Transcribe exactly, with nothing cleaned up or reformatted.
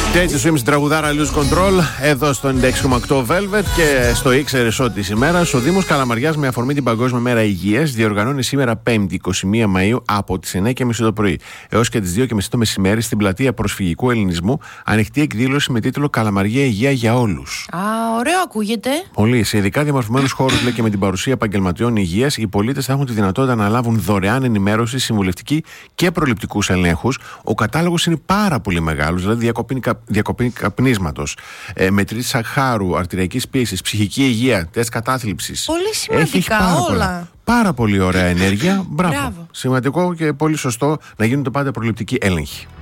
Τέτοιο είμαι στην τραγουδάρα Lose Control εδώ στο ενενήντα έξι κόμμα οκτώ Velvet και στο ήξερες ότι σήμερα ο Δήμος Καλαμαριάς με αφορμή την Παγκόσμια Μέρα Υγείας διοργανώνει σήμερα Πέμπτη είκοσι μία Μαΐου από τις εννιά και μισή το πρωί έως και τις δύο και μισή το μεσημέρι στην πλατεία Προσφυγικού Ελληνισμού ανοιχτή εκδήλωση με τίτλο Καλαμαριά Υγεία για όλους. Α, ωραίο ακούγεται. Πολύ. Σε ειδικά διαμορφωμένους χώρους λέει, και με την παρουσία επαγγελματιών υγείας, οι πολίτες θα έχουν τη δυνατότητα να λάβουν δωρεάν ενημέρωση, συμβουλευτική και προληπτικούς ελέγχους. Ο κατάλογος είναι πάρα πολύ μεγάλος, δηλαδή διακοπή, διακοπή καπνίσματος, ε, μετρήσεις σαχάρου, αρτηριακής πίεσης, ψυχική υγεία, τεστ κατάθλιψης. Πολύ σημαντικά πάρα όλα. Πολλά, πάρα πολύ ωραία ενέργεια. Μπράβο. Μπράβο. Σημαντικό και πολύ σωστό να γίνονται πάντα προληπτικοί έλεγχοι.